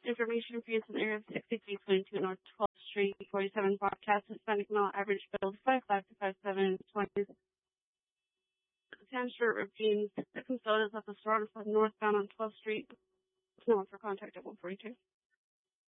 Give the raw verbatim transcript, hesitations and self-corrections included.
Information for use in the area of sixty-three twenty-two North twelfth Street, forty-seven broadcast Hispanic male, average build five five to five seven, twenties. Tan shirt, ripped jeans, second sodas at the store, northbound on twelfth Street. No one for contact at one forty-two.